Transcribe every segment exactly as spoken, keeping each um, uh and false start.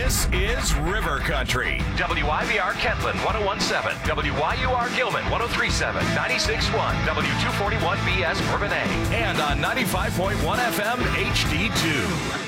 This is River Country. W I B R Kentland one oh one point seven, W Y U R Gilman one oh three point seven, ninety-six point one, W two forty-one B S Bourbonnais, and on ninety-five point one F M H D two.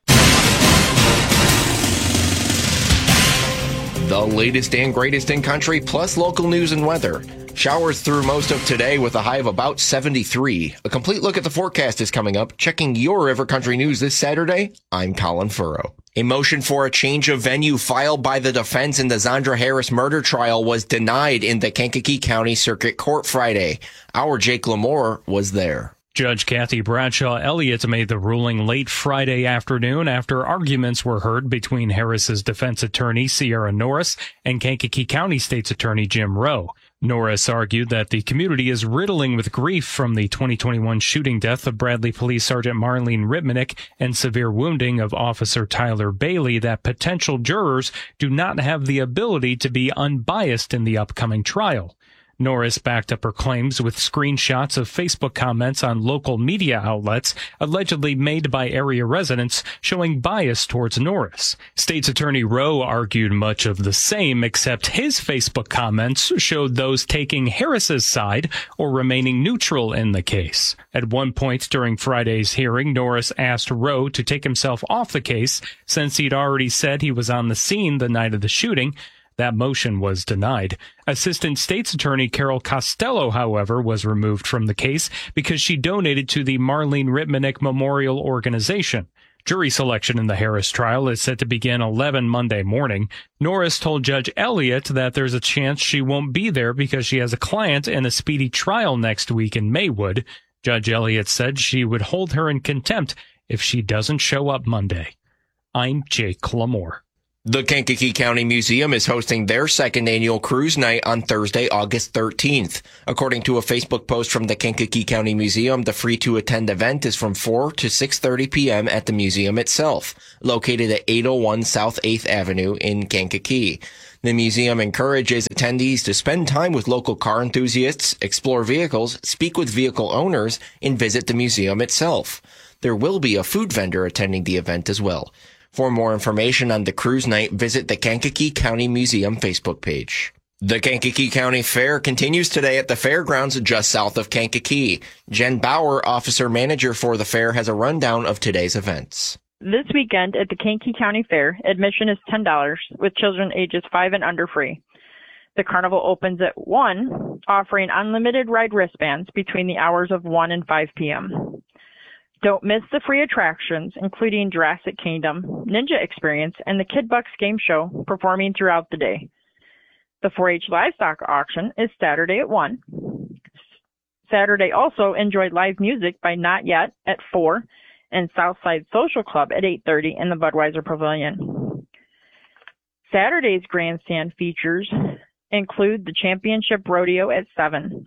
The latest and greatest in country, plus local news and weather. Showers through most of today with a high of about seventy-three. A complete look at the forecast is coming up. Checking your River Country news this Saturday, I'm Colin Furrow. A motion for a change of venue filed by the defense in the Zandra Harris murder trial was denied in the Kankakee County Circuit Court Friday. Our Jake Lamore was there. Judge Kathy Bradshaw Elliott made the ruling late Friday afternoon after arguments were heard between Harris's defense attorney Sierra Norris and Kankakee County State's Attorney Jim Rowe. Norris argued that the community is riddling with grief from the twenty twenty-one shooting death of Bradley Police Sergeant Marlene Ripmanick and severe wounding of Officer Tyler Bailey, that potential jurors do not have the ability to be unbiased in the upcoming trial. Norris backed up her claims with screenshots of Facebook comments on local media outlets allegedly made by area residents showing bias towards Norris. State's Attorney Rowe argued much of the same, except his Facebook comments showed those taking Harris's side or remaining neutral in the case. At one point during Friday's hearing, Norris asked Rowe to take himself off the case since he'd already said he was on the scene the night of the shooting. That motion was denied. Assistant State's Attorney Carol Costello, however, was removed from the case because she donated to the Marlene Ripmanick Memorial Organization. Jury selection in the Harris trial is set to begin eleven Monday morning. Norris told Judge Elliott that there's a chance she won't be there because she has a client in a speedy trial next week in Maywood. Judge Elliott said she would hold her in contempt if she doesn't show up Monday. I'm Jake Lamore. The Kankakee County Museum is hosting their second annual cruise night on Thursday, August thirteenth. According to a Facebook post from the Kankakee County Museum, the free-to-attend event is from four to six thirty p.m. at the museum itself, located at eight oh one South eighth Avenue in Kankakee. The museum encourages attendees to spend time with local car enthusiasts, explore vehicles, speak with vehicle owners, and visit the museum itself. There will be a food vendor attending the event as well. For more information on the cruise night, visit the Kankakee County Museum Facebook page. The Kankakee County Fair continues today at the fairgrounds just south of Kankakee. Jen Bauer, officer manager for the fair, has a rundown of today's events. This weekend at the Kankakee County Fair, admission is ten dollars, with children ages five and under free. The carnival opens at one, offering unlimited ride wristbands between the hours of one and five p.m. Don't miss the free attractions, including Jurassic Kingdom, Ninja Experience, and the Kid Bucks game show performing throughout the day. The four H livestock auction is Saturday at one. Saturday also enjoy live music by Not Yet at four and Southside Social Club at eight thirty in the Budweiser Pavilion. Saturday's grandstand features include the Championship Rodeo at seven.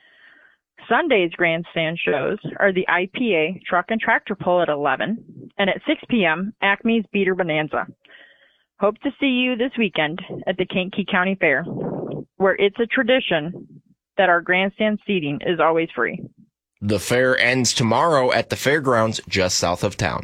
Sunday's grandstand shows are the I P A Truck and Tractor Pull at eleven, and at six p.m., Acme's Beater Bonanza. Hope to see you this weekend at the Kankakee County Fair, where it's a tradition that our grandstand seating is always free. The fair ends tomorrow at the fairgrounds just south of town.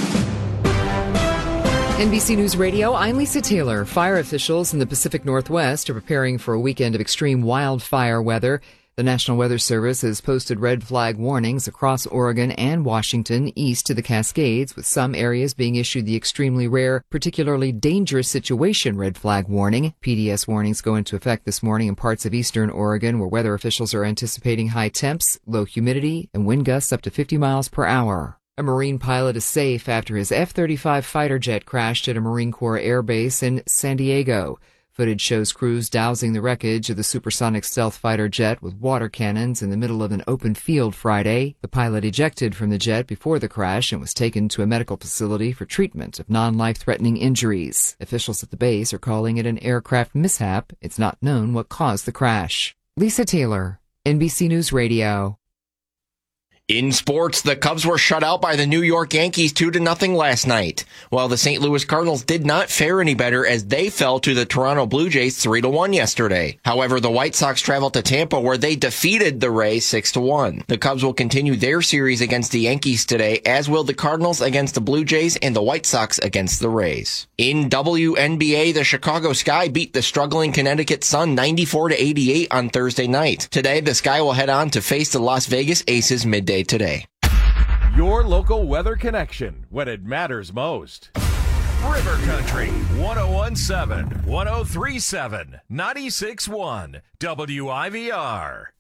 N B C News Radio, I'm Lisa Taylor. Fire officials in the Pacific Northwest are preparing for a weekend of extreme wildfire weather. The National Weather Service has posted red flag warnings across Oregon and Washington east to the Cascades, with some areas being issued the extremely rare, particularly dangerous situation red flag warning. P D S warnings go into effect this morning in parts of eastern Oregon, where weather officials are anticipating high temps, low humidity, and wind gusts up to fifty miles per hour. A Marine pilot is safe after his F thirty-five fighter jet crashed at a Marine Corps air base in San Diego. Footage shows crews dousing the wreckage of the supersonic stealth fighter jet with water cannons in the middle of an open field Friday. The pilot ejected from the jet before the crash and was taken to a medical facility for treatment of non-life-threatening injuries. Officials at the base are calling it an aircraft mishap. It's not known what caused the crash. Lisa Taylor, N B C News Radio. In sports, the Cubs were shut out by the New York Yankees two to nothing last night, while the Saint Louis Cardinals did not fare any better as they fell to the Toronto Blue Jays three to one yesterday. However, the White Sox traveled to Tampa where they defeated the Rays six to one. The Cubs will continue their series against the Yankees today, as will the Cardinals against the Blue Jays and the White Sox against the Rays. In W N B A, the Chicago Sky beat the struggling Connecticut Sun ninety-four to eighty-eight on Thursday night. Today, the Sky will head on to face the Las Vegas Aces midday today. Your local weather connection when it matters most. River Country, one oh one point seven, one oh three point seven, ninety-six point one, W I V R.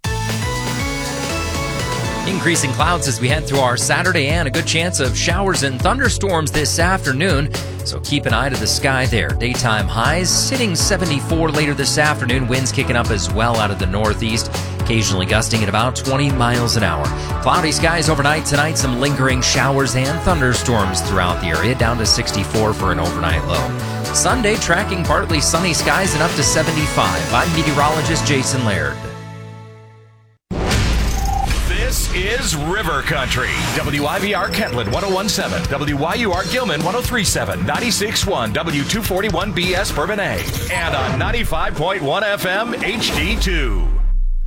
Increasing clouds as we head through our Saturday and a good chance of showers and thunderstorms this afternoon. So keep an eye to the sky there. Daytime highs sitting seventy-four later this afternoon. Winds kicking up as well out of the northeast, occasionally gusting at about twenty miles an hour. Cloudy skies overnight tonight. Some lingering showers and thunderstorms throughout the area, down to sixty-four for an overnight low. Sunday tracking partly sunny skies and up to seventy-five. I'm meteorologist Jason Laird. This is River Country. W I V R Kentland one oh one point seven, W Y U R Gilman one oh three point seven, ninety-six point one, W two forty-one B S Bourbonnais, and on ninety-five point one F M H D two.